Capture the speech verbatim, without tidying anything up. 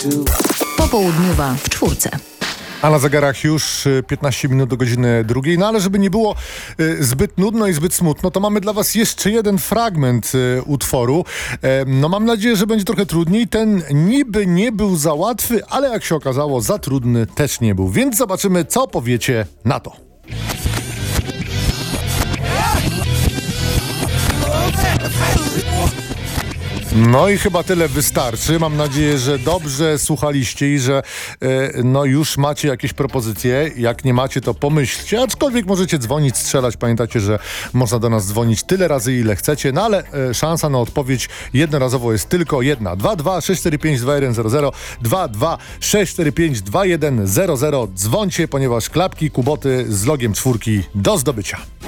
Popołudniowa w czwórce. A na zegarach już piętnaście minut do godziny drugiej. No ale żeby nie było y, zbyt nudno i zbyt smutno, to mamy dla was jeszcze jeden fragment y, utworu. E, no mam nadzieję, że będzie trochę trudniej. Ten niby nie był za łatwy, ale jak się okazało, za trudny też nie był. Więc zobaczymy, co powiecie na to. No i chyba tyle wystarczy. Mam nadzieję, że dobrze słuchaliście i że e, no już macie jakieś propozycje. Jak nie macie, to pomyślcie. Aczkolwiek możecie dzwonić, strzelać. Pamiętajcie, że można do nas dzwonić tyle razy, ile chcecie. No ale e, szansa na odpowiedź jednorazowo jest tylko jedna. dwa dwa sześć cztery pięć dwa jeden zero zero dwa dwa sześć cztery pięć dwa jeden zero zero. Dzwońcie, ponieważ klapki, kuboty z logiem czwórki do zdobycia.